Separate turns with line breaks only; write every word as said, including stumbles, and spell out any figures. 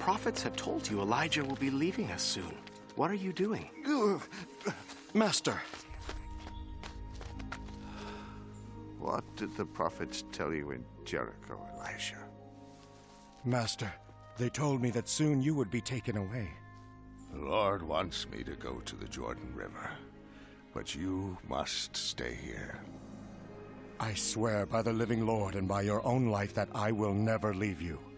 prophets have told you Elijah will be leaving us soon. What are you doing?
Master!
What did the prophets tell you in Jericho, Elisha?
Master, they told me that soon you would be taken away.
The Lord wants me to go to the Jordan River, but you must stay here.
I swear by the living Lord and by your own life that I will never leave you.